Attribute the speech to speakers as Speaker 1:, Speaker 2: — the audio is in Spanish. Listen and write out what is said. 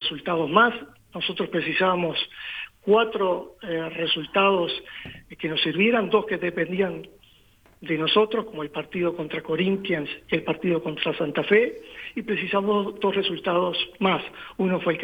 Speaker 1: resultados más. Nosotros precisábamos 4 resultados que nos sirvieran, 2 que dependían de nosotros, como el partido contra Corinthians y el partido contra Santa Fe, y precisamos 2 resultados más. Uno fue el